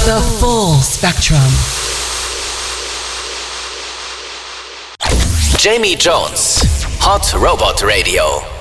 The full spectrum. Jamie Jones, Hot Robot Radio.